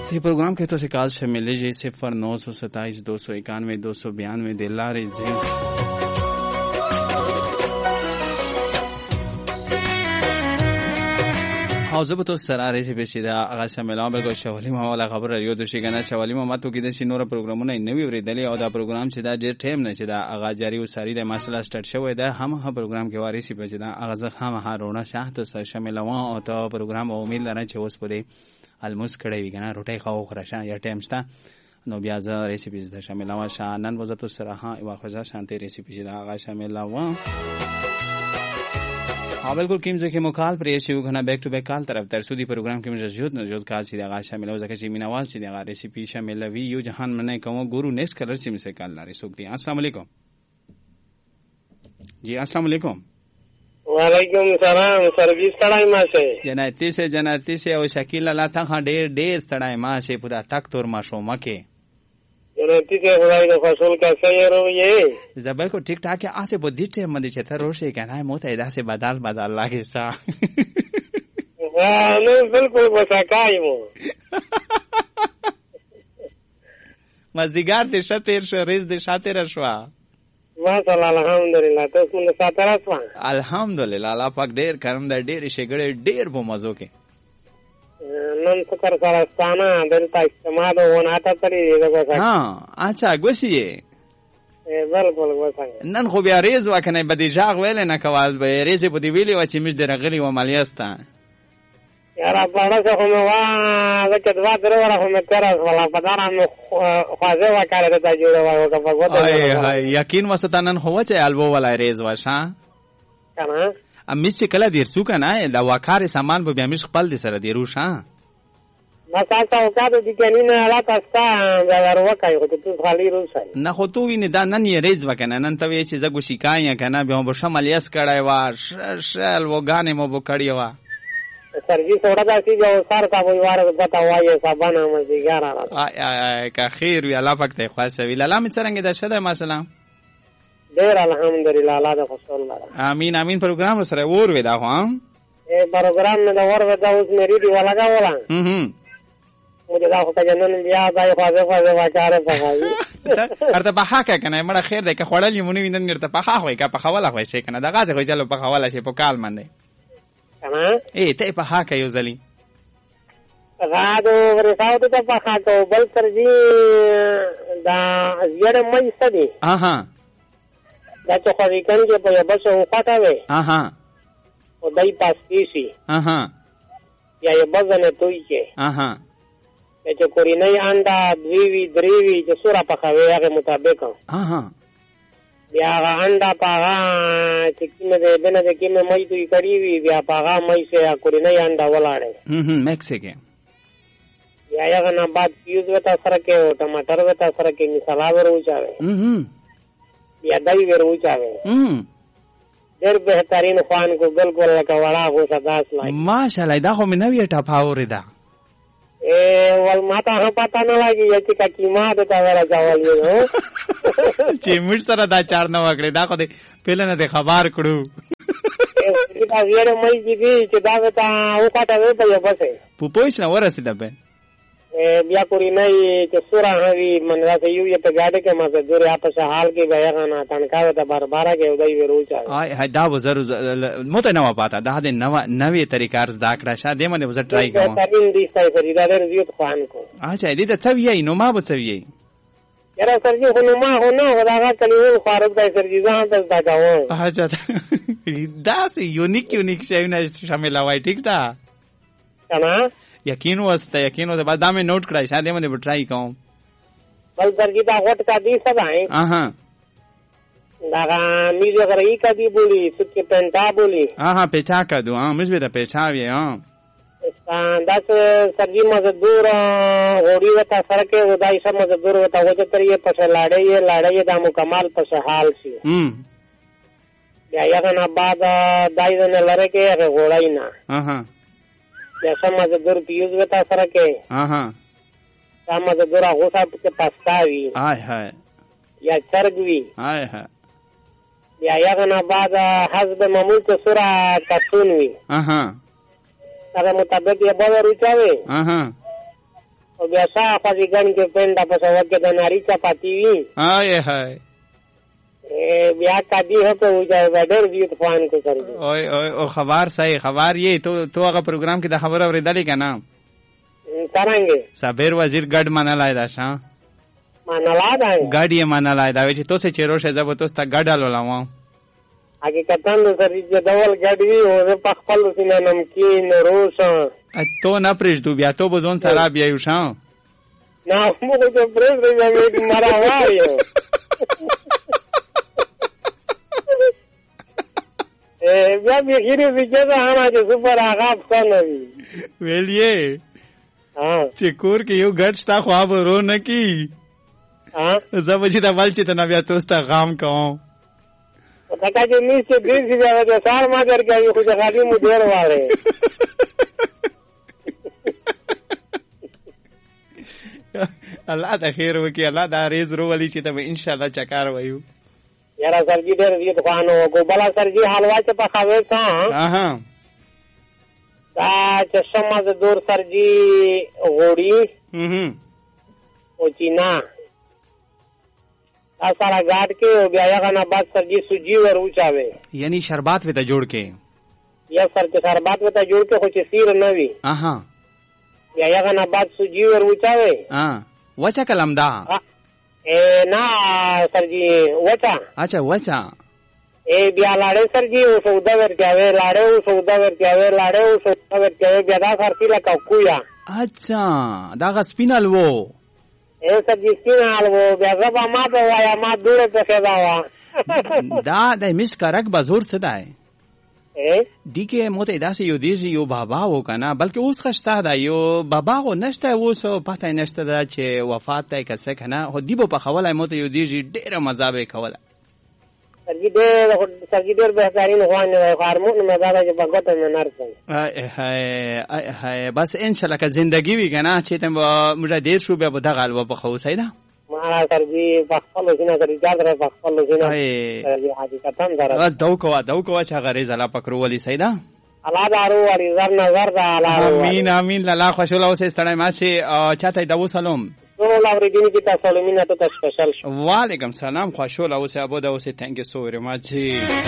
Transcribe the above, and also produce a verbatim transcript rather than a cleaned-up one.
ये प्रोग्राम के तो शिकायत से मिले जी सिफर नौ सौ सताईस दो सौ इक्यानवे दो सौ बयानवे दिलारे जी حاضر تو سراره سی بشیده آقا شامل بلکه شوالی ما ولی خبر رادیو دوشی کنه شوالی ما تو کیده شینور پروگرامونه نوی وريدلی او دا پروگرام چې دا ډیر ټیم نه چې دا آقا جاری او ساری د مسله سٹارټ شوی دا هم ها پروگرام کې واری سی بچدا آقا زه هم ها رونه شاه تو شامل و او ته پروگرام امید لرم چې اوس پدې الموس کړي وي کنه روټي خو خرشه یا ټیم شته نو بیا زه ریسیپیز د شامل و شانن وزته سره ها او خو شانته ریسیپی دا آقا شامل و हाँ बिल्कुल किम जे के मुकाल प्रेसी उगना बैक टू बैक काल तरफ तरसुदी प्रोग्राम के मौजूद नजूद काल सीधा आगा शामिल हो सके जी नवाज सीधा आगा रेसिपी शामिल वी यू जहान मने कहूं गुरु नेक्स्ट कलर से मिसे काल लारे सुखती अस्सलाम वालेकुम जी अस्सलाम वालेकुम वालेकुम सलाम सर्विस तड़ाई मा से जनाती से जनाती से ओ शकील अल्लाह ता खां ढेर ढेर तड़ाई मा से पूरा तक तोर मा शो मके जनाती से खुदाई का फसल का सैर हो ये जबर को ठीक ठाक है आसे बुद्धि टे मंदी छे रोशे कहना है मोता से बदल बदल लागे सा हां नहीं बिल्कुल बसा काय मो मजदिगार ते शतेर शरीज दे शातिर शवा माशाल्लाह अल्हम्दुलिल्लाह तो सुन सातरा स्वा अल्हम्दुलिल्लाह अल्लाह पाक ढेर करम दा ढेर शेगड़े ढेर बो मजो के नन सुकर सरस्ताना दलता इस्तेमाल होना था तरी हां अच्छा गोसिए बिल्कुल गोसा नन खो بیا ریز وکنه بدی جاغ ویل نه کواز به ریز بدی ویلی و چې مش درغلی و مالیاستا یار په تاسو کوم وا زکه دوا درو را هم تر ولا پدارم خوازه وکړه ته جوړه و کا پغوته ای یقین وستانن هو چې البو ولا ریز وشا کنه امیش کله دیر سو کنه دا وکار سامان به امیش خپل دي سره دی روشا ما تاسو کا د دګنینه اله تاسو دا وروکای خو ته خالي روسای نه خو تو ویني دا نن یې ریز وکنه نن ته وی چې زګو شکای کنه به به شمالیس کړای وا شل وګانې مو بکړی وا سرویس اورا دا چې جو سار کا وای واره بتا وای صابانه مزګارا ای ای کا خیر وی الله پاک ته خاصه وی لاله می څنګه دا شته مثلا ډیر الحمدلله الله د خوشحال لاره امين امين پروګرام سره ور ودا هم اے پروګرام نه ور ودا اوس مې ریډي ولا کا ولا هم مجھے دا خو جنن بیا دا خو خو واچاره پخاوي ارته بها کا کنه مړه خیر ده که خړل یمونی وینن مرته پخا خوې کا پخواله خوې شي کنه دا غازه خو چلو پخواله شي په کال منده کنه اے ته پخا کا یو زلی غادو ورساو ته پخا کو بل سرجی دا زیړ مې سدي اها دا چې خو ویکن کې په بس او پټاوي اها او دای پاسپیسی اها یا یې بزنه توي کې اها چې کورینای انډا دوی دریوی چې سورا پخاوي هغه مطابق اها بیا هغه انډا پاغا چې کینه دې بنه دې کینه مې دوی کړی وی بیا پاغا مې سه کورینای انډا ولاړې هم میکسیکن بیا هغه نه بعد پیوز وتا سره کې او ټماټر وتا سره کې مثال ورو چاوي هم بیا دای ورو چاوي هم ډېر بهترین خوان کو بالکل لکه وړا هو صداس لای ماشاءالله دا خو مې نوې ټاپاورې ده ए ول माता ह पता न लागी यति का कीमत त वेला चावल यो چې موږ سره دا چار نه وکړي دا خو دې پهل نه د خبر کړو ए دا ویره مې دي چې دا وتا او پټه وې په بسه په پوښتنه ورسېده به ए بیا کوری نه چې سورا هوی منرا ته یو یته گاډه کې مزه دور اپس حال کې بیا غنا تنکاو ته بار بار کې ودای ورو چا آی دا وزرو مته نو پاتا دا د نو نوې طریقار زده کړه شه دې باندې وزر ټرای کوم ترین دي ستای سری دا ډېر زیات خوان کو اچھا دې ته څه وی نو ما به څه وی یاره سرجی خو نو ما هو نه دا کلیو خارج دای سرجی ځان ته دا کاو اچھا دا سه یونیک یونیک شی نه شامل وای ټیک دا کنه یقین واسطه یقین واسطه بعد میں نوٹ کرائی شاید میں ٹرائی کروں بل درجی دا غٹ کا دی سدائیں ہاں دا میزه غری کا دی بولی سکه پنتا بولی ہاں پیچا کا دو ہاں مجھ بھی دا پیچا بھی ہاں داس سرجی مزدور غوڑی وتا سرکه ودای سم مزدور وتا وجه تریه پس لاړې لاړې دا مکمل پس حال سی هم بیا یغه نه بعد دای نه لره کې غوړای نه ها یا سم مزدور پیوز وتا سرکه ها سم مزدور غوسه په پستاوی هاي هاي یا چرګوی هاي هاي بیا یغه نه بعد حسب معمول ته سورا تسونوی ها هغه مطابق یې باور وچاوي ها او بیا شاخه دې ګڼ کې پنډه په سوکې د ناري چپاتی وي آی هاي بیا کدی هته وځي ډېر زیات خوان کو سر دي اوه او خبر صحیح خبر یې تو تو هغه پروګرام کې د خبر اورېدلې کنه څنګه صابر وزیر ګډ منلای دا شا منلای دا ګډ یې منلای دا چې تو سه چیروشه زب تو ستا ګډ لولم حقیقتا سر دې ډول ګډ وی او په خپل سینه نمکین روشا تو نه پرېږدو بیا تو بزون سره بیا یو شا نه موږ ته پرېږدو مې مرا وایو بیا بخیری ویچه همه چه سپر آغاب کنوی ویلیه چه کور که یو گرد شتا خواب رو نکی زبا چی تا بل چی تا نبیا توستا غام کهوں تکا چه نیس چه دیر سی بیا چه سار ما کر که یو خوش خالی مدیر واره اللہ تا خیر وکی اللہ دا ریز رو ولی چی تا با انشاءاللہ چکار ویو یاره سرجی ډېر زیات خوانو کو بلا سرجی حلوا چې پخاوي تا اها دا چې سماز دور سرجی غوړی هم او چینا دا سارا غاټ کې او بیا هغه نه بعد سرجی سوجي ور اوچاوي یعنی شربات وته جوړ کې یا سر چې شربات وته جوړ کې خو چې سیر نه وي اها بیا هغه نه بعد سوجي ور اوچاوي ها وچا کلم دا اے نا سرجی وچا اچھا وچا اے بیا لاړې سرجی او سودا ورکاوي لاړې او سودا ورکاوي لاړې او سودا ورکاوي بیا دا سرتی لکه کویا اچھا دا غسپینل وو اے سرجی سپینل وو بیا زبا ما په وایا ما دوره په خدا وا دا د مس کرک بازور صداي اے دیکه موته داسې یو دیږي یو بابا و کنه بلکې اوس خشته دا یو بابا و نشته اوس پته نشته دا چې وفات ته کسه کنه هو دیبو په خوله موته یو دیږي ډیره مزابه کوله سرجی ډېر سرجی ډېر بهترین خوان هارمون مزاله چې بغت نه نرسي هاي هاي بس ان شاء الله که زندگی وی کنه چې تم موږ دې شو بیا به دغه الو په خو سیدا ما سرجی پخپل سینه کړی جادره پخپل سینه سرجی حقیقتا درا بس دو کوه دو کوه چې غریز الله پکرو ولی سیدا الله دارو ولی زر نظر دا الله امين امين لاله خوشاله اوسه ستړی ماشي چاته د وسلام ټول اوریدونکو ته تاسو لمینه ته سپیشل وعلیکم سلام خوشاله اوسه ابو دا اوسه ثانک یو سو ویری ماچ